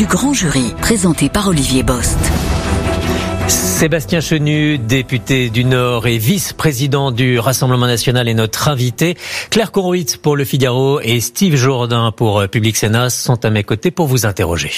grand jury, présenté par Olivier Bost. Sébastien Chenu, député du Nord et vice-président du Rassemblement National, est notre invité. Claire Conruit pour Le Figaro et Steve Jourdain pour Public Sénat sont à mes côtés pour vous interroger.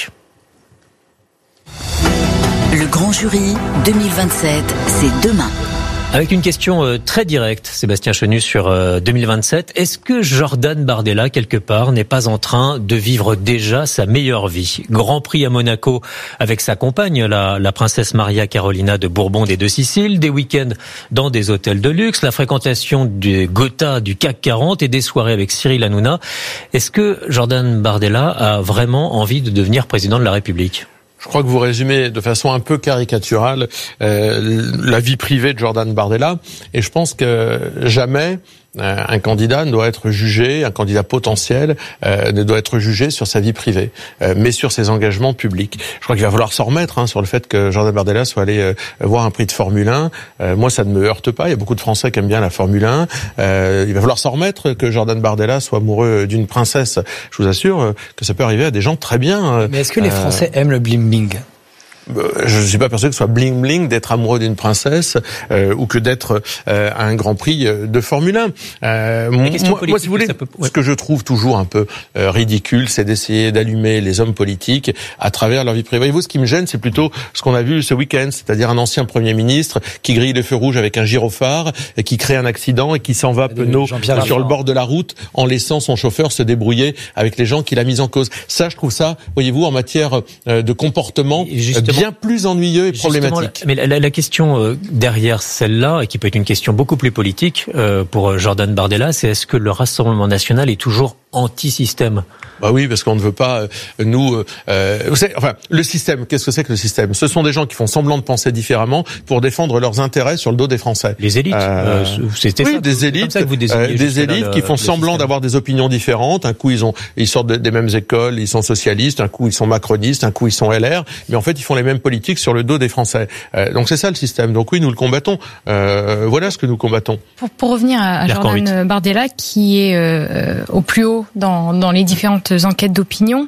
Le grand jury 2027, c'est demain. Avec une question très directe, Sébastien Chenu, sur 2027. Est-ce que Jordan Bardella, quelque part, n'est pas en train de vivre déjà sa meilleure vie ? Grand Prix à Monaco avec sa compagne, la princesse Maria Carolina de Bourbon des Deux-Siciles, des week-ends dans des hôtels de luxe, la fréquentation des Gotha du CAC 40 et des soirées avec Cyril Hanouna. Est-ce que Jordan Bardella a vraiment envie de devenir président de la République ? Je crois que vous résumez de façon un peu caricaturale la vie privée de Jordan Bardella, et je pense que jamais un candidat ne doit être jugé, un candidat potentiel ne doit être jugé sur sa vie privée, mais sur ses engagements publics. Je crois qu'il va falloir s'en remettre sur le fait que Jordan Bardella soit allé voir un prix de Formule 1. Moi, ça ne me heurte pas. Il y a beaucoup de Français qui aiment bien la Formule 1. Il va falloir s'en remettre que Jordan Bardella soit amoureux d'une princesse. Je vous assure que ça peut arriver à des gens très bien. Mais est-ce que les Français aiment le bling-bling ? Je ne suis pas persuadé que ce soit bling-bling d'être amoureux d'une princesse ou que d'être à un Grand Prix de Formule 1. Moi, si vous voulez, ce que je trouve toujours un peu ridicule, c'est d'essayer d'allumer les hommes politiques à travers leur vie privée. Voyez-vous, ce qui me gêne, c'est plutôt ce qu'on a vu ce week-end, c'est-à-dire un ancien Premier ministre qui grille le feu rouge avec un gyrophare et qui crée un accident et qui s'en va penaud sur le bord de la route en laissant son chauffeur se débrouiller avec les gens qu'il a mis en cause. Ça, je trouve ça, voyez-vous, en matière de comportement bien plus ennuyeux et problématique. Mais la question derrière celle-là, et qui peut être une question beaucoup plus politique pour Jordan Bardella, c'est est-ce que le Rassemblement National est toujours anti-système ? Bah oui, parce qu'on ne veut pas, vous savez, le système, qu'est-ce que c'est que le système ? Ce sont des gens qui font semblant de penser différemment pour défendre leurs intérêts sur le dos des Français. Les élites, c'était oui, ça. Des élites qui font semblant d'avoir des opinions différentes. Un coup, ils sortent des mêmes écoles, ils sont socialistes. Un coup, ils sont macronistes. Un coup, ils sont LR. Mais en fait, ils font les mêmes politiques sur le dos des Français. Donc c'est ça le système. Donc oui, nous le combattons. Voilà ce que nous combattons. Pour revenir à Jordan Bardella, qui est au plus haut dans les différentes enquêtes d'opinion,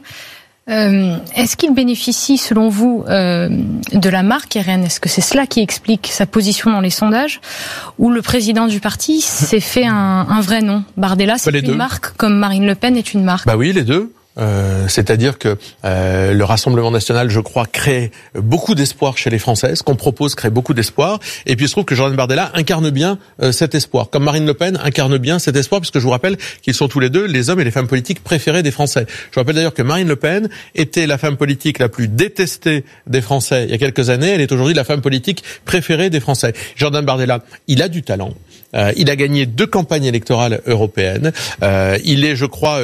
est-ce qu'il bénéficie, selon vous, de la marque RN ? Est-ce que c'est cela qui explique sa position dans les sondages ? Ou le président du parti s'est fait un vrai nom ? Bardella, c'est une marque, comme Marine Le Pen est une marque. Bah oui, les deux. C'est-à-dire que le Rassemblement National, je crois, crée beaucoup d'espoir chez les Français. Ce qu'on propose crée beaucoup d'espoir. Et puis il se trouve que Jordan Bardella incarne bien cet espoir, comme Marine Le Pen incarne bien cet espoir, puisque je vous rappelle qu'ils sont tous les deux les hommes et les femmes politiques préférés des Français. Je vous rappelle d'ailleurs que Marine Le Pen était la femme politique la plus détestée des Français il y a quelques années. Elle est aujourd'hui la femme politique préférée des Français. Jordan Bardella, il a du talent. Il a gagné 2 campagnes électorales européennes. Il est, je crois,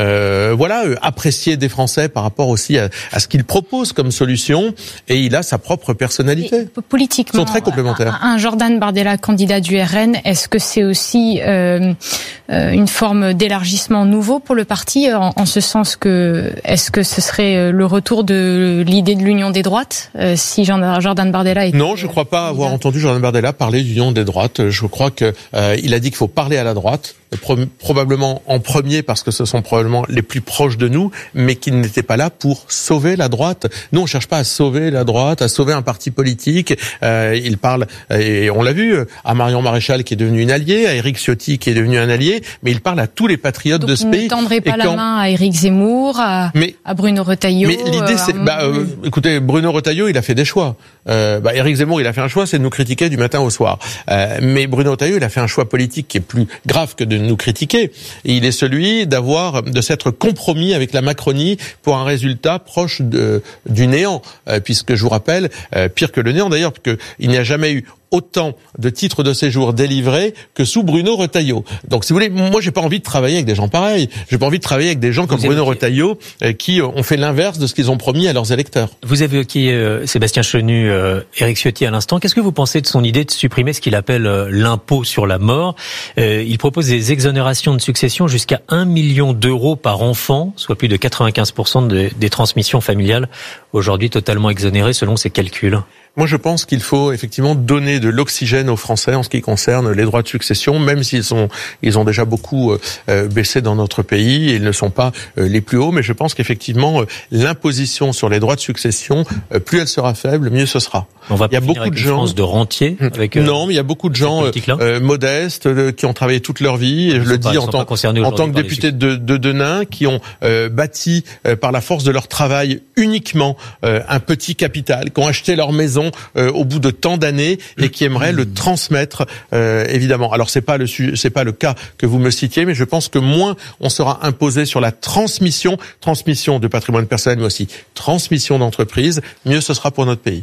apprécié des Français par rapport aussi à ce qu'il propose comme solution, et il a sa propre personnalité. Et politiquement, ils sont très complémentaires. Un Jordan Bardella candidat du RN, est-ce que c'est aussi une forme d'élargissement nouveau pour le parti, en ce sens que est-ce que ce serait le retour de l'idée de l'union des droites si Jordan Bardella était... Non, je ne crois pas avoir entendu Jordan Bardella parler d'union des droites. Je crois que il a dit qu'il faut parler à la droite, probablement en premier parce que ce sont probablement les plus proches de nous, mais qu'il n'était pas là pour sauver la droite. Nous, on cherche pas à sauver la droite, à sauver un parti politique. Il parle, et on l'a vu, à Marion Maréchal qui est devenue une alliée, à Éric Ciotti qui est devenu un allié, mais il parle à tous les patriotes de ce pays. Donc, il ne tendrait pas la main à Éric Zemmour, à Bruno Retailleau. Mais l'idée, c'est, écoutez, Bruno Retailleau, il a fait des choix. Éric Zemmour, il a fait un choix, c'est de nous critiquer du matin au soir. Mais Bruno Retailleau, il a fait un choix politique qui est plus grave que de nous critiquer. Et il est celui de s'être compromis avec la Macronie pour un résultat proche du néant. Puisque je vous rappelle, pire que le néant d'ailleurs, parce qu'il n'y a jamais eu autant de titres de séjour délivrés que sous Bruno Retailleau. Donc, si vous voulez, moi, j'ai pas envie de travailler avec des gens pareils. J'ai pas envie de travailler avec des gens comme Bruno Retailleau qui ont fait l'inverse de ce qu'ils ont promis à leurs électeurs. Vous avez évoqué Sébastien Chenu, Éric Ciotti à l'instant. Qu'est-ce que vous pensez de son idée de supprimer ce qu'il appelle l'impôt sur la mort ? Il propose des exonérations de succession jusqu'à 1 million d'euros par enfant, soit plus de 95% des transmissions familiales aujourd'hui totalement exonérées selon ses calculs. Moi, je pense qu'il faut effectivement donner de l'oxygène aux Français en ce qui concerne les droits de succession, même s'ils ont déjà beaucoup baissé dans notre pays, ils ne sont pas les plus hauts, mais je pense qu'effectivement l'imposition sur les droits de succession, plus elle sera faible, mieux ce sera. Il y a beaucoup de gens de rentiers avec non, mais il y a beaucoup de gens modestes qui ont travaillé toute leur vie, et je le dis en tant que député de Denain, qui ont bâti par la force de leur travail uniquement un petit capital, qui ont acheté leur maison au bout de tant d'années et qui aimeraient le transmettre évidemment. Alors c'est pas le cas que vous me citiez, mais je pense que moins on sera imposé sur la transmission de patrimoine personnel, mais aussi transmission d'entreprise, mieux ce sera pour notre pays.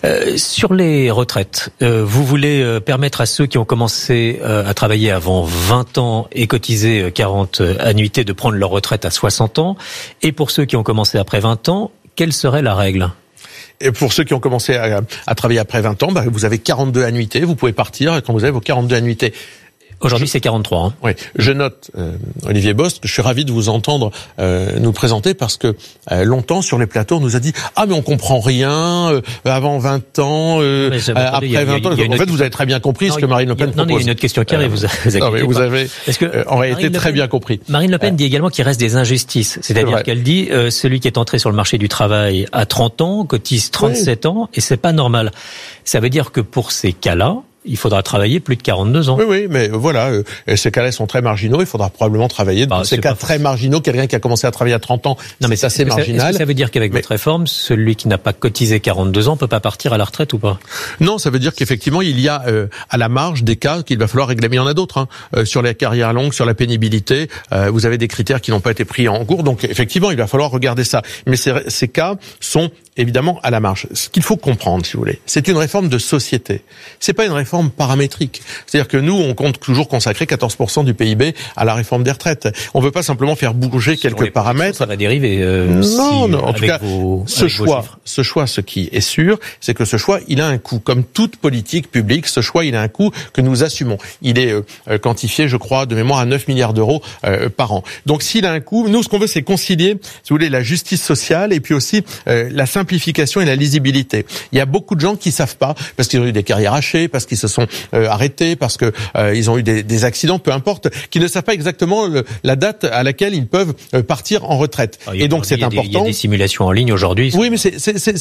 Sur les retraites, vous voulez permettre à ceux qui ont commencé à travailler avant 20 ans et cotisé 40 annuités de prendre leur retraite à 60 ans, et pour ceux qui ont commencé après 20 ans, quelle serait la règle ? Et pour ceux qui ont commencé à travailler après 20 ans, vous avez 42 annuités, vous pouvez partir quand vous avez vos 42 annuités. Aujourd'hui, c'est 43. Hein. Oui, je note, Olivier Bost, que je suis ravi de vous entendre nous présenter, parce que longtemps, sur les plateaux, on nous a dit « Ah, mais on comprend rien, avant 20 ans, après 20 ans... » En fait, vous avez très bien compris ce que Marine Le Pen propose. Non, il y a une autre question qui arrive, vous avez en réalité très bien compris. Marine Le Pen dit également qu'il reste des injustices. C'est-à-dire qu'elle dit celui qui est entré sur le marché du travail à 30 ans, cotise 37 ans, et c'est pas normal. Ça veut dire que pour ces cas-là, il faudra travailler plus de 42 ans. Oui, mais voilà, ces cas-là sont très marginaux. Il faudra probablement travailler dans ces cas très marginaux. Quelqu'un qui a commencé à travailler à 30 ans, non, mais c'est assez marginal. Est-ce que ça veut dire qu'avec votre réforme, celui qui n'a pas cotisé 42 ans peut pas partir à la retraite ou pas ? Non, ça veut dire qu'effectivement, il y a à la marge des cas qu'il va falloir régler. Mais il y en a d'autres, sur les carrières longues, sur la pénibilité. Vous avez des critères qui n'ont pas été pris en cours. Donc effectivement, il va falloir regarder ça. Mais ces cas sont évidemment à la marge. Ce qu'il faut comprendre, si vous voulez, c'est une réforme de société. C'est pas une réforme paramétrique. C'est-à-dire que nous, on compte toujours consacrer 14% du PIB à la réforme des retraites. On veut pas simplement faire bouger quelques paramètres. Ça va dériver. Non, en tout cas, ce choix, ce qui est sûr, c'est que ce choix, il a un coût. Comme toute politique publique, ce choix, il a un coût que nous assumons. Il est quantifié, je crois, de mémoire à 9 milliards d'euros par an. Donc, s'il a un coût, nous, ce qu'on veut, c'est concilier, si vous voulez, la justice sociale et puis aussi la simplification et la lisibilité. Il y a beaucoup de gens qui savent pas, parce qu'ils ont eu des carrières hachées, parce qu'ils se sont arrêtés, parce que ils ont eu des accidents, peu importe, qui ne savent pas exactement la date à laquelle ils peuvent partir en retraite. Et donc c'est important. Il y a des simulations en ligne aujourd'hui. Oui, mais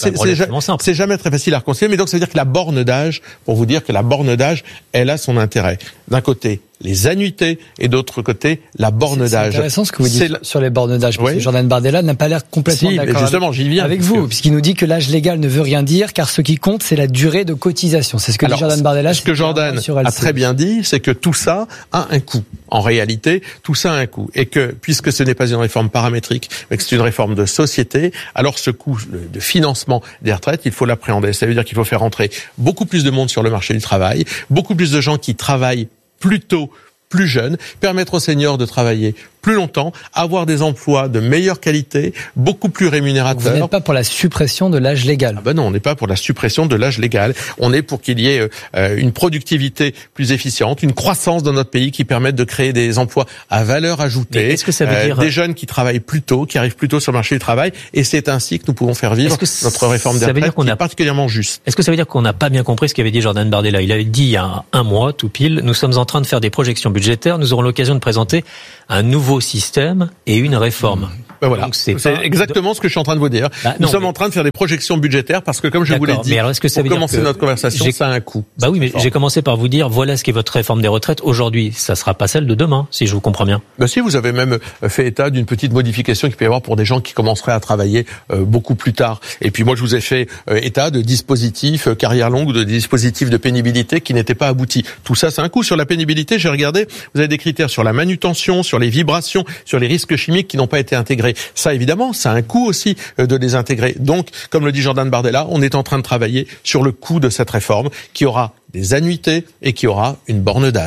c'est jamais très facile à reconcilier. Mais donc ça veut dire que la borne d'âge, pour vous dire que la borne d'âge, elle a son intérêt. D'un côté, les annuités, et d'autre côté, la borne d'âge. C'est intéressant ce que vous dites sur les bornes d'âge, parce que Jordan Bardella n'a pas l'air complètement d'accord justement, j'y viens, avec vous, puisqu'il nous dit que l'âge légal ne veut rien dire, car ce qui compte, c'est la durée de cotisation. C'est ce que dit Jordan Bardella. Ce que Jordan a très bien dit, c'est que tout ça a un coût. En réalité, tout ça a un coût. Et que, puisque ce n'est pas une réforme paramétrique, mais que c'est une réforme de société, alors ce coût de financement des retraites, il faut l'appréhender. Ça veut dire qu'il faut faire entrer beaucoup plus de monde sur le marché du travail, beaucoup plus de gens qui travaillent plus tôt, plus jeunes, permettre aux seniors de travailler plus longtemps, avoir des emplois de meilleure qualité, beaucoup plus rémunérateurs. Vous n'êtes pas pour la suppression de l'âge légal? Non, on n'est pas pour la suppression de l'âge légal. On est pour qu'il y ait une productivité plus efficiente, une croissance dans notre pays qui permette de créer des emplois à valeur ajoutée. Est-ce que ça veut dire des jeunes qui travaillent plus tôt, qui arrivent plus tôt sur le marché du travail, et c'est ainsi que nous pouvons faire vivre notre réforme des retraites qui est particulièrement juste. Est-ce que ça veut dire qu'on n'a pas bien compris ce qu'avait dit Jordan Bardella? Il avait dit il y a un mois, tout pile, nous sommes en train de faire des projections budgétaires, nous aurons l'occasion de présenter un nouveau système et une réforme. Voilà. Donc c'est exactement ce que je suis en train de vous dire. Nous sommes en train de faire des projections budgétaires parce que, comme je vous l'ai dit, pour commencer notre conversation, ça a un coût. Oui, mais j'ai commencé par vous dire, voilà ce qu'est votre réforme des retraites aujourd'hui. Ça sera pas celle de demain, si je vous comprends bien. Si, vous avez même fait état d'une petite modification qu'il peut y avoir pour des gens qui commenceraient à travailler beaucoup plus tard. Et puis moi, je vous ai fait état de dispositifs carrière longue ou de dispositifs de pénibilité qui n'étaient pas aboutis. Tout ça, c'est un coût. Sur la pénibilité, j'ai regardé, vous avez des critères sur la manutention, sur les vibrations, sur les risques chimiques qui n'ont pas été intégrés. Ça, évidemment, ça a un coût aussi de les intégrer. Donc, comme le dit Jordan Bardella, on est en train de travailler sur le coût de cette réforme qui aura des annuités et qui aura une borne d'âge.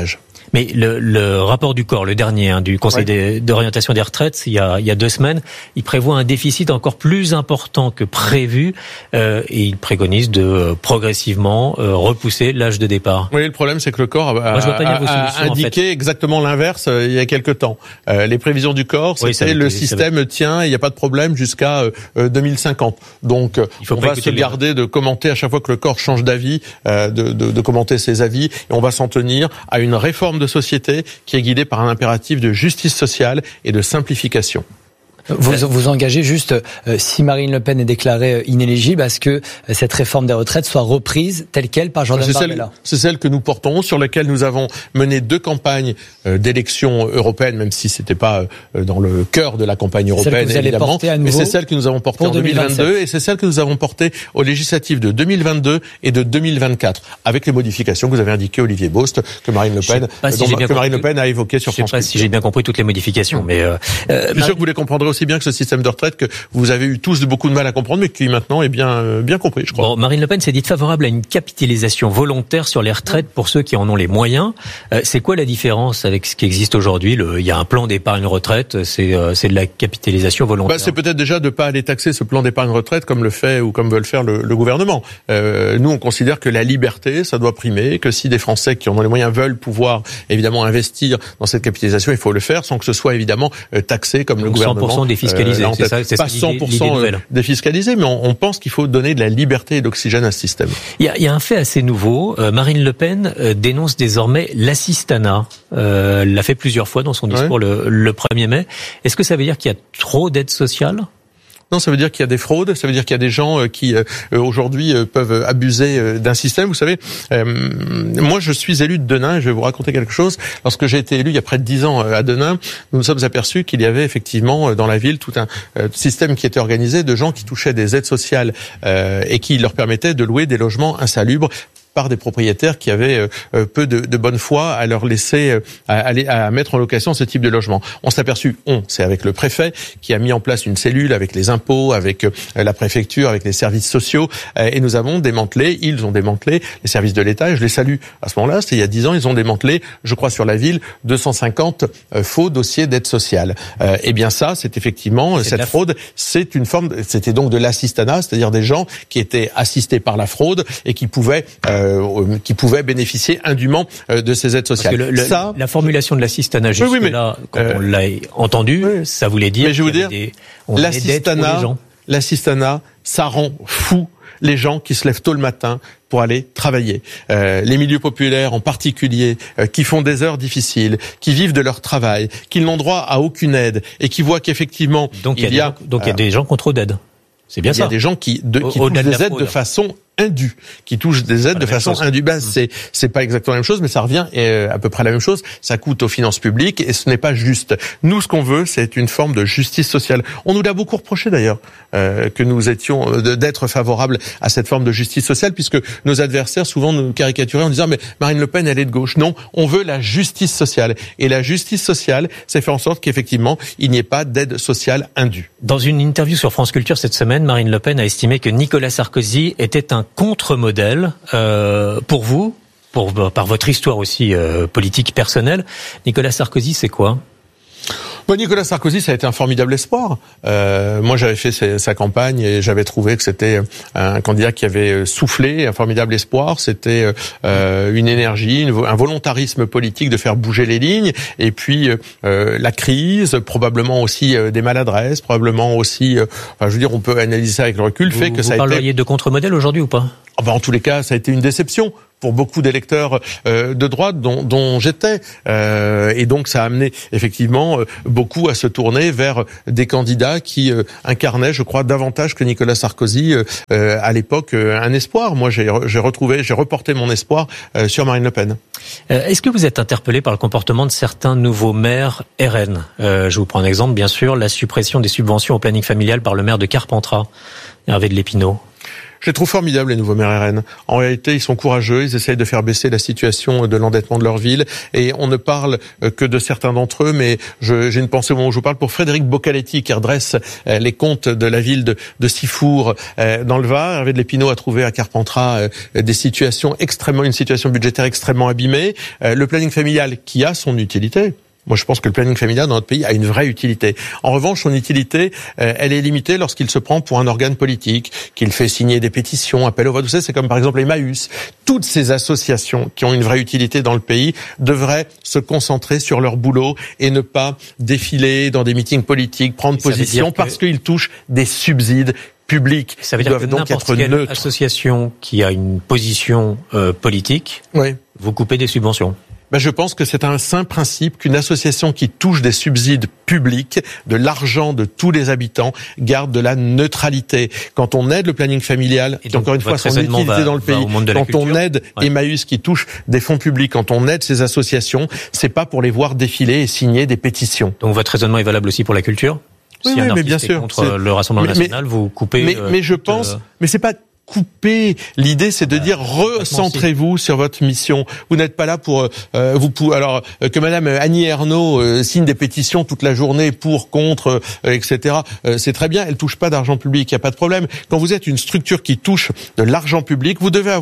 Mais le rapport du corps, le dernier, du Conseil d'orientation des retraites, il y a 2 semaines, il prévoit un déficit encore plus important que prévu et il préconise de progressivement repousser l'âge de départ. Oui, le problème c'est que le corps a indiqué exactement l'inverse il y a quelque temps. Les prévisions du corps, c'était le système tient, il n'y a pas de problème jusqu'à 2050. Donc on va se garder de commenter à chaque fois que le corps change d'avis, de commenter ses avis, et on va s'en tenir à une réforme de société qui est guidée par un impératif de justice sociale et de simplification. Vous engagez juste, si Marine Le Pen est déclarée inéligible, à ce que cette réforme des retraites soit reprise telle quelle par Jordan Bardella. C'est celle que nous portons, sur laquelle nous avons mené 2 campagnes d'élections européennes, même si c'était pas dans le cœur de la campagne européenne, évidemment. Mais c'est celle que nous avons portée en 2022 et c'est celle que nous avons portée aux législatives de 2022 et de 2024, avec les modifications que vous avez indiquées, Olivier Bost, que Marine Le Pen a évoquées sur France Culture. Je ne sais pas si j'ai bien compris toutes les modifications, mais je suis sûr que vous les comprendrez aussi bien que ce système de retraite que vous avez eu tous beaucoup de mal à comprendre, mais qui maintenant est bien compris, je crois. Bon, Marine Le Pen s'est dite favorable à une capitalisation volontaire sur les retraites pour ceux qui en ont les moyens. C'est quoi la différence avec ce qui existe aujourd'hui? Il y a un plan d'épargne retraite, c'est de la capitalisation volontaire. C'est peut-être déjà de ne pas aller taxer ce plan d'épargne retraite comme le fait ou comme veut le faire le gouvernement. Nous, on considère que la liberté, ça doit primer, que si des Français qui en ont les moyens veulent pouvoir évidemment investir dans cette capitalisation, il faut le faire sans que ce soit évidemment taxé comme le gouvernement. 100% défiscalisé, c'est ça, pas 100% défiscalisé, mais on pense qu'il faut donner de la liberté et d'oxygène à ce système. Il y a un fait assez nouveau. Marine Le Pen dénonce désormais l'assistanat. Elle l'a fait plusieurs fois dans son discours le 1er mai. Est-ce que ça veut dire qu'il y a trop d'aide sociale ? Non, ça veut dire qu'il y a des fraudes, ça veut dire qu'il y a des gens qui aujourd'hui peuvent abuser d'un système. Vous savez, moi je suis élu de Denain et je vais vous raconter quelque chose. Lorsque j'ai été élu il y a près de 10 ans à Denain, nous nous sommes aperçus qu'il y avait effectivement dans la ville tout un système qui était organisé de gens qui touchaient des aides sociales et qui leur permettaient de louer des logements insalubres par des propriétaires qui avaient peu de bonne foi à leur laisser à mettre en location ce type de logement. On s'est aperçu, c'est avec le préfet qui a mis en place une cellule avec les impôts, avec la préfecture, avec les services sociaux, et ils ont démantelé les services de l'État, et je les salue. À ce moment-là, c'était il y a 10 ans, ils ont démantelé, je crois sur la ville, 250 faux dossiers d'aide sociale. Eh bien ça, c'est effectivement, cette fraude, c'était donc de l'assistanat, c'est-à-dire des gens qui étaient assistés par la fraude et qui pouvaient bénéficier indûment de ces aides sociales. Parce que la formulation de l'assistanat jusque-là, quand on l'a entendu, ça voulait dire l'assistanat, ça rend fou les gens qui se lèvent tôt le matin pour aller travailler. Les milieux populaires en particulier, qui font des heures difficiles, qui vivent de leur travail, qui n'ont droit à aucune aide et qui voient qu'effectivement il y a des gens qui ont trop d'aide. C'est bien ça. Il y a des gens qui touchent des aides de façon indue, qui touchent des aides de façon indue. C'est pas exactement la même chose, mais ça revient à peu près la même chose. Ça coûte aux finances publiques et ce n'est pas juste. Nous, ce qu'on veut, c'est une forme de justice sociale. On nous l'a beaucoup reproché d'ailleurs, que nous étions d'être favorables à cette forme de justice sociale, puisque nos adversaires souvent nous caricaturaient en disant mais Marine Le Pen, elle est de gauche. Non, on veut la justice sociale. Et la justice sociale, c'est faire en sorte qu'effectivement, il n'y ait pas d'aide sociale indue. Dans une interview sur France Culture cette semaine, Marine Le Pen a estimé que Nicolas Sarkozy était un contre-modèle pour vous, par votre histoire aussi politique personnelle. Nicolas Sarkozy, c'est quoi ? Nicolas Sarkozy, ça a été un formidable espoir. Moi, j'avais fait sa campagne et j'avais trouvé que c'était un candidat qui avait soufflé, un formidable espoir. C'était une énergie, un volontarisme politique de faire bouger les lignes. Et puis la crise, probablement aussi des maladresses, probablement aussi. On peut analyser ça avec le recul. Ça a été. Vous parleriez de contre-modèle aujourd'hui ou pas ? En tous les cas, ça a été une déception pour beaucoup d'électeurs de droite dont j'étais. Et donc ça a amené effectivement beaucoup à se tourner vers des candidats qui incarnaient, je crois, davantage que Nicolas Sarkozy à l'époque un espoir. Moi, j'ai reporté mon espoir sur Marine Le Pen. Est-ce que vous êtes interpellé par le comportement de certains nouveaux maires RN ? Je vous prends un exemple, bien sûr, la suppression des subventions au planning familial par le maire de Carpentras, Hervé de Lépinot. Je les trouve formidables, les nouveaux maires RN. En réalité, ils sont courageux, ils essayent de faire baisser la situation de l'endettement de leur ville. Et on ne parle que de certains d'entre eux, mais j'ai une pensée au moment où je vous parle pour Frédéric Boccaletti, qui redresse les comptes de la ville de Sifour dans le Var. Hervé de Lépinot a trouvé à Carpentras une situation budgétaire extrêmement abîmée. Le planning familial qui a son utilité. Moi, je pense que le planning familial dans notre pays a une vraie utilité. En revanche, son utilité, elle est limitée lorsqu'il se prend pour un organe politique, qu'il fait signer des pétitions, appel au vote. Vous savez, c'est comme par exemple Emmaüs. Toutes ces associations qui ont une vraie utilité dans le pays devraient se concentrer sur leur boulot et ne pas défiler dans des meetings politiques, prendre position parce qu'ils touchent des subsides publics. Ça veut dire que n'importe quelle association qui a une position politique, vous coupez des subventions. Je pense que c'est un sain principe qu'une association qui touche des subsides publics, de l'argent de tous les habitants, garde de la neutralité. Quand on aide le planning familial, et encore une fois, son utilité dans le pays, quand on aide Emmaüs qui touche des fonds publics, quand on aide ces associations, c'est pas pour les voir défiler et signer des pétitions. Donc votre raisonnement est valable aussi pour la culture ? Oui, mais bien sûr. Contre le Rassemblement national, vous coupez... Mais je pense... Mais c'est pas... couper. L'idée, c'est de dire recentrez-vous sur votre mission. Vous n'êtes pas là pour que Madame Annie Ernaux signe des pétitions toute la journée pour, contre, etc. C'est très bien. Elle touche pas d'argent public. Il y a pas de problème. Quand vous êtes une structure qui touche de l'argent public, vous devez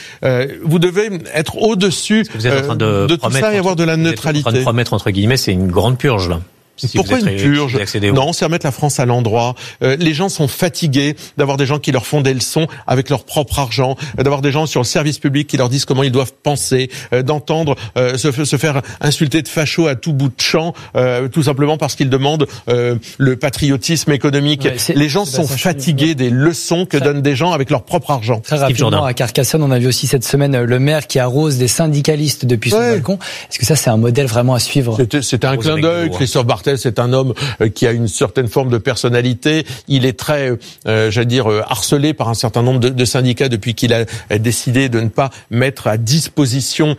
être au-dessus de tout ça et avoir de la neutralité. Vous êtes en train de promettre, entre guillemets, c'est une grande purge là. Pourquoi une purge ? Non, c'est remettre la France à l'endroit. Les gens sont fatigués d'avoir des gens qui leur font des leçons avec leur propre argent, d'avoir des gens sur le service public qui leur disent comment ils doivent penser, d'entendre se faire insulter de facho à tout bout de champ, tout simplement parce qu'ils demandent le patriotisme économique. Les gens sont fatigués des leçons que donnent des gens avec leur propre argent. Très rapidement, à Carcassonne, on a vu aussi cette semaine le maire qui arrose des syndicalistes depuis son balcon. Est-ce que ça, c'est un modèle vraiment à suivre ? C'était un clin d'œil. Christophe Barthès, c'est un homme qui a une certaine forme de personnalité. Il est très, harcelé par un certain nombre de syndicats depuis qu'il a décidé de ne pas mettre à disposition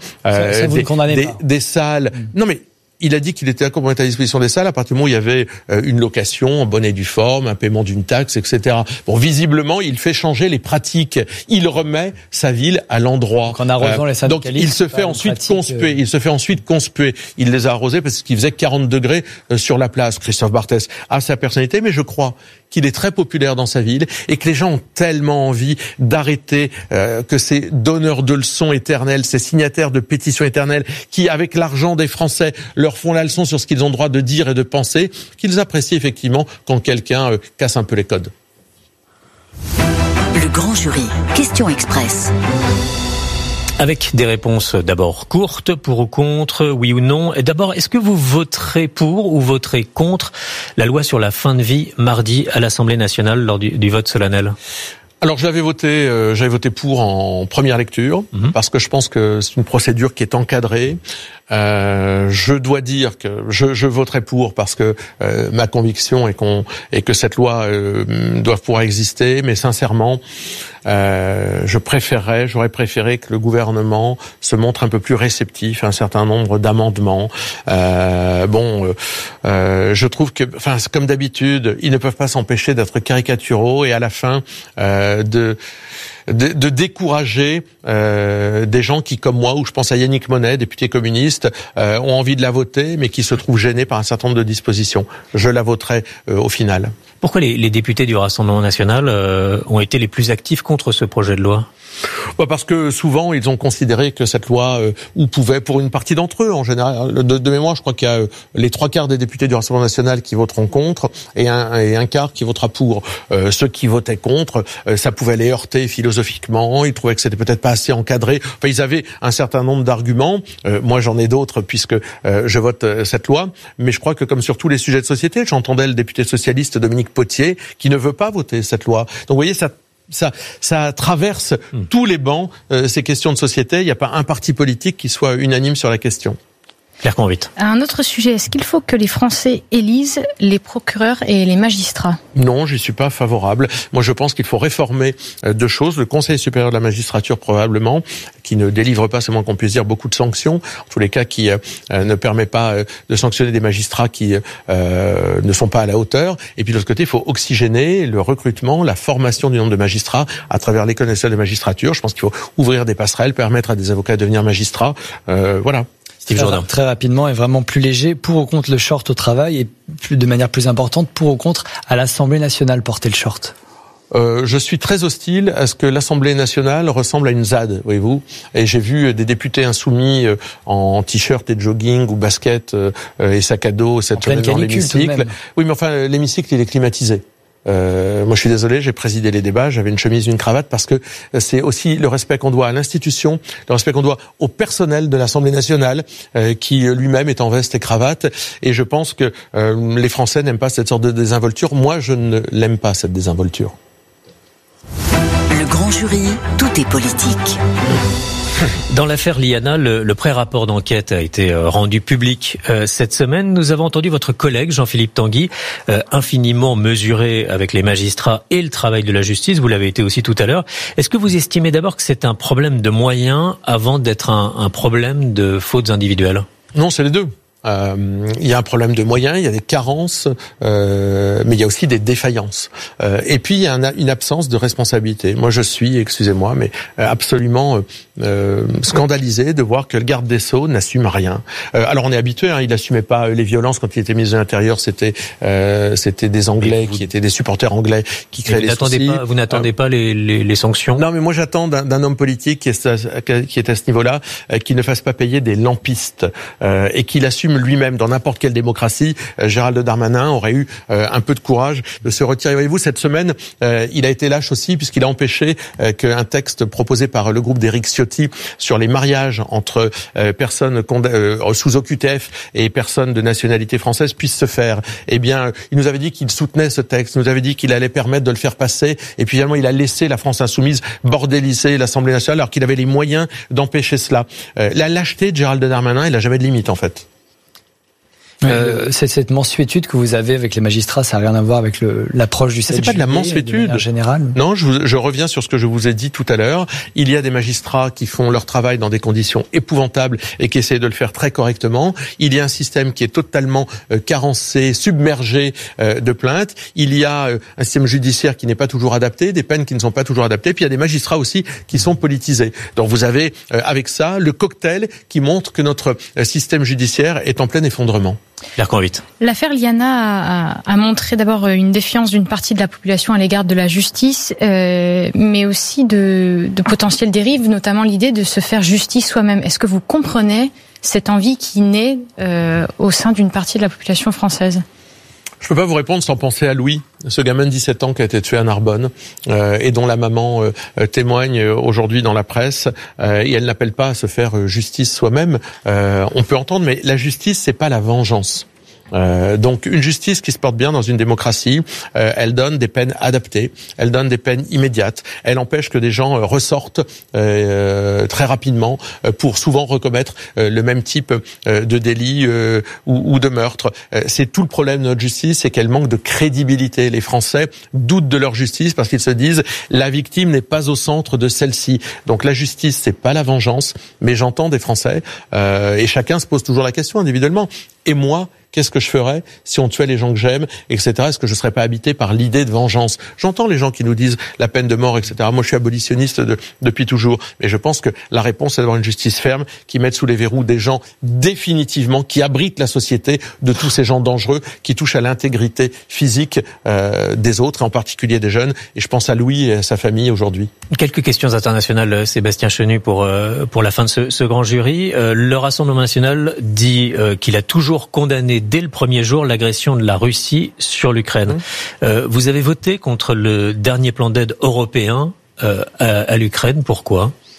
des salles. Non mais il a dit qu'il était à disposition des salles à partir du moment où il y avait une location en bonne et due forme, un paiement d'une taxe, etc. Bon, visiblement, il fait changer les pratiques. Il remet sa ville à l'endroit. En arrosant les syndicalistes. Donc, il se fait ensuite conspuer. Il les a arrosés parce qu'il faisait 40 degrés sur la place. Christophe Barthès a sa personnalité, mais je crois qu'il est très populaire dans sa ville et que les gens ont tellement envie d'arrêter que ces donneurs de leçons éternelles, ces signataires de pétitions éternelles qui, avec l'argent des Français, leur font la leçon sur ce qu'ils ont le droit de dire et de penser, qu'ils apprécient effectivement quand quelqu'un casse un peu les codes. Le grand jury, question express. Avec des réponses d'abord courtes, pour ou contre, oui ou non. Et d'abord, est-ce que vous voterez pour ou voterez contre la loi sur la fin de vie mardi à l'Assemblée nationale lors du vote solennel ? Alors j'avais voté pour en première lecture parce que je pense que c'est une procédure qui est encadrée. Je dois dire que je voterai pour parce que ma conviction est que cette loi doit pouvoir exister, mais sincèrement, j'aurais préféré que le gouvernement se montre un peu plus réceptif à un certain nombre d'amendements. Je trouve que, comme d'habitude, ils ne peuvent pas s'empêcher d'être caricaturaux et à la fin de décourager des gens qui, comme moi, ou je pense à Yannick Monet, député communiste, ont envie de la voter, mais qui se trouvent gênés par un certain nombre de dispositions. Je la voterai au final. Pourquoi les députés du Rassemblement national ont été les plus actifs contre ce projet de loi ? Parce que souvent ils ont considéré que cette loi pouvait, pour une partie d'entre eux en général, de mémoire, je crois qu'il y a les 3/4 des députés du Rassemblement national qui voteront contre et un quart qui votera pour. Ceux qui votaient contre, ça pouvait les heurter philosophiquement, ils trouvaient que c'était peut-être pas assez encadré. Ils avaient un certain nombre d'arguments. Moi j'en ai d'autres puisque je vote cette loi, mais je crois que comme sur tous les sujets de société, j'entendais le député socialiste Dominique Potier qui ne veut pas voter cette loi. Donc vous voyez, ça traverse tous les bancs, ces questions de société. Il n'y a pas un parti politique qui soit unanime sur la question. Claire Convite. Un autre sujet, est-ce qu'il faut que les Français élisent les procureurs et les magistrats ? Non, j'y suis pas favorable. Moi, je pense qu'il faut réformer deux choses. Le Conseil supérieur de la magistrature, probablement, qui ne délivre pas, c'est moins qu'on puisse dire, beaucoup de sanctions. En tous les cas, qui ne permet pas de sanctionner des magistrats qui ne sont pas à la hauteur. Et puis, de l'autre côté, il faut oxygéner le recrutement, la formation du nombre de magistrats à travers l'École nationale de magistrature. Je pense qu'il faut ouvrir des passerelles, permettre à des avocats de devenir magistrats. Voilà. Très rapidement et vraiment plus léger, pour ou contre le short au travail et de manière plus importante, pour ou contre à l'Assemblée nationale porter le short. Je suis très hostile à ce que l'Assemblée nationale ressemble à une ZAD, voyez-vous. Et j'ai vu des députés insoumis en t-shirt et jogging ou basket et sac à dos cette semaine dans l'hémicycle. Oui, mais enfin, l'hémicycle, il est climatisé. Moi, je suis désolé, j'ai présidé les débats, j'avais une chemise, une cravate, parce que c'est aussi le respect qu'on doit à l'institution, le respect qu'on doit au personnel de l'Assemblée nationale, qui lui-même est en veste et cravate. Et je pense que les Français n'aiment pas cette sorte de désinvolture. Moi, je ne l'aime pas, cette désinvolture. Le grand jury, tout est politique. Dans l'affaire Liana, le pré-rapport d'enquête a été rendu public cette semaine. Nous avons entendu votre collègue Jean-Philippe Tanguy, infiniment mesuré avec les magistrats et le travail de la justice. Vous l'avez été aussi tout à l'heure. Est-ce que vous estimez d'abord que c'est un problème de moyens avant d'être un problème de fautes individuelles ? Non, c'est les deux. Il y a un problème de moyens, il y a des carences, mais il y a aussi des défaillances. Et puis il y a une absence de responsabilité. Moi, je suis, excusez-moi, mais absolument scandalisé de voir que le garde des Sceaux n'assume rien. Alors on est habitué, il n'assumait pas les violences quand il était ministre de l'Intérieur. C'était des Anglais qui étaient des supporters anglais qui créaient les soucis. Vous n'attendez pas les sanctions ? Non, mais moi j'attends d'un homme politique qui est à ce niveau-là, qui ne fasse pas payer des lampistes et qu'il assume lui-même dans n'importe quelle démocratie. Gérald Darmanin aurait eu un peu de courage de se retirer. Voyez-vous, cette semaine, il a été lâche aussi puisqu'il a empêché qu'un texte proposé par le groupe d'Éric Ciotti sur les mariages entre personnes sous OQTF et personnes de nationalité française puisse se faire. Eh bien, il nous avait dit qu'il soutenait ce texte, il nous avait dit qu'il allait permettre de le faire passer, et puis finalement, il a laissé la France insoumise bordéliser l'Assemblée nationale alors qu'il avait les moyens d'empêcher cela. La lâcheté de Gérald Darmanin, il n'a jamais de limite, en fait. Cette mansuétude que vous avez avec les magistrats, ça n'a rien à voir avec l'approche du 7 juillet. C'est pas de la mansuétude. Générale. Non, je reviens sur ce que je vous ai dit tout à l'heure. Il y a des magistrats qui font leur travail dans des conditions épouvantables et qui essaient de le faire très correctement. Il y a un système qui est totalement carencé, submergé de plaintes. Il y a un système judiciaire qui n'est pas toujours adapté, des peines qui ne sont pas toujours adaptées. Puis il y a des magistrats aussi qui sont politisés. Donc vous avez avec ça le cocktail qui montre que notre système judiciaire est en plein effondrement. L'affaire Liana a montré d'abord une défiance d'une partie de la population à l'égard de la justice, mais aussi de potentielles dérives, notamment l'idée de se faire justice soi-même. Est-ce que vous comprenez cette envie qui naît au sein d'une partie de la population française ? Je peux pas vous répondre sans penser à Louis, ce gamin de 17 ans qui a été tué à Narbonne et dont la maman témoigne aujourd'hui dans la presse. Et elle n'appelle pas à se faire justice soi-même. On peut entendre, mais la justice, c'est pas la vengeance. Donc une justice qui se porte bien dans une démocratie, elle donne des peines adaptées, elle donne des peines immédiates, elle empêche que des gens ressortent très rapidement pour souvent recommettre le même type de délit ou de meurtre. C'est tout le problème de notre justice, c'est qu'elle manque de crédibilité. Les Français doutent de leur justice parce qu'ils se disent la victime n'est pas au centre de celle-ci. Donc la justice, c'est pas la vengeance, mais j'entends des Français et chacun se pose toujours la question individuellement. Et moi, qu'est-ce que je ferais si on tuait les gens que j'aime, etc. Est-ce que je serais pas habité par l'idée de vengeance ? J'entends les gens qui nous disent la peine de mort, etc. Moi, je suis abolitionniste depuis toujours. Mais je pense que la réponse, c'est d'avoir une justice ferme qui mette sous les verrous des gens définitivement, qui abritent la société de tous ces gens dangereux, qui touchent à l'intégrité physique des autres, et en particulier des jeunes. Et je pense à Louis et à sa famille aujourd'hui. Quelques questions internationales, Sébastien Chenu, pour la fin de ce grand jury. Le Rassemblement national dit qu'il a toujours condamné dès le premier jour l'agression de la Russie sur l'Ukraine. Vous avez voté contre le dernier plan d'aide européen à l'Ukraine. Pourquoi ?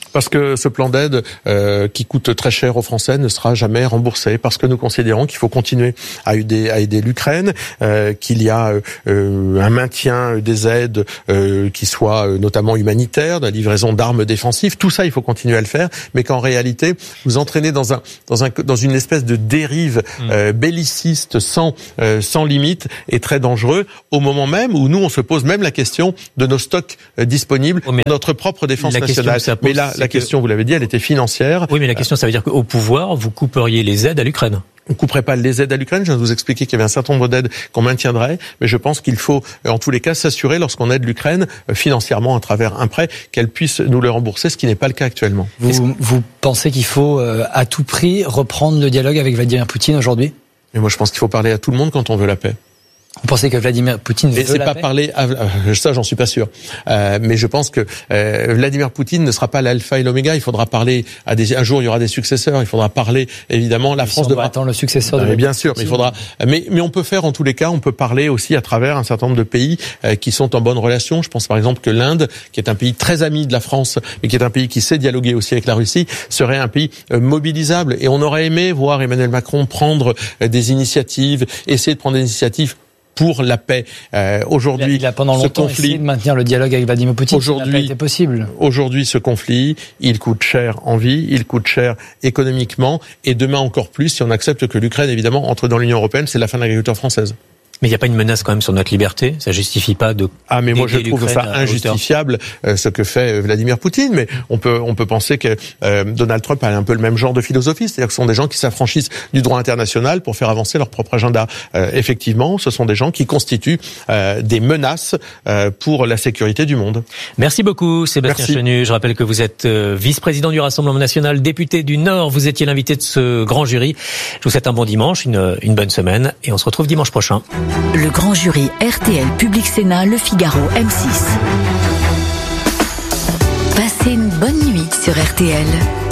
Parce que ce plan d'aide qui coûte très cher aux Français ne sera jamais remboursé, parce que nous considérons qu'il faut continuer à aider l'Ukraine, qu'il y a un maintien des aides qui soient notamment humanitaires, de la livraison d'armes défensives. Tout ça, il faut continuer à le faire, mais qu'en réalité, vous entraînez dans une espèce de dérive belliciste sans limite et très dangereux, au moment même où nous, on se pose même la question de nos stocks disponibles pour notre propre défense nationale. Mais là, la question, vous l'avez dit, elle était financière. Oui, mais la question, ça veut dire qu'au pouvoir, vous couperiez les aides à l'Ukraine. On ne couperait pas les aides à l'Ukraine. Je viens de vous expliquer qu'il y avait un certain nombre d'aides qu'on maintiendrait, mais je pense qu'il faut, en tous les cas, s'assurer, lorsqu'on aide l'Ukraine financièrement à travers un prêt, qu'elle puisse nous le rembourser, ce qui n'est pas le cas actuellement. Vous pensez qu'il faut, à tout prix, reprendre le dialogue avec Vladimir Poutine aujourd'hui ? Mais moi, je pense qu'il faut parler à tout le monde quand on veut la paix. Vous pensez que Vladimir Poutine veut la paix ? Parler ça, j'en suis pas sûr. Mais je pense que Vladimir Poutine ne sera pas l'alpha et l'oméga. Il faudra parler un jour, il y aura des successeurs. Il faudra parler, évidemment, la France devra attendre le successeur de bien sûr, mais il faudra. Mais on peut faire en tous les cas. On peut parler aussi à travers un certain nombre de pays qui sont en bonne relation. Je pense par exemple que l'Inde, qui est un pays très ami de la France, mais qui est un pays qui sait dialoguer aussi avec la Russie, serait un pays mobilisable. Et on aurait aimé voir Emmanuel Macron prendre des initiatives, essayer de prendre des initiatives pour la paix. Aujourd'hui, il a pendant longtemps essayé de maintenir le dialogue avec Vladimir Poutine. Aujourd'hui, ça n'a pas été possible. Aujourd'hui, ce conflit, il coûte cher en vie, il coûte cher économiquement, et demain encore plus si on accepte que l'Ukraine, évidemment, entre dans l'Union européenne, c'est la fin de l'agriculture française. Mais il n'y a pas une menace quand même sur notre liberté. Ça justifie pas de. Ah, mais moi je trouve ça injustifiable ce que fait Vladimir Poutine. Mais on peut penser que Donald Trump a un peu le même genre de philosophie, c'est-à-dire que ce sont des gens qui s'affranchissent du droit international pour faire avancer leur propre agenda. Effectivement, ce sont des gens qui constituent des menaces pour la sécurité du monde. Merci beaucoup, Sébastien Chenu. Je rappelle que vous êtes vice-président du Rassemblement national, député du Nord. Vous étiez l'invité de ce grand jury. Je vous souhaite un bon dimanche, une bonne semaine, et on se retrouve dimanche prochain. Le grand jury RTL Public Sénat Le Figaro M6. Passez une bonne nuit sur RTL.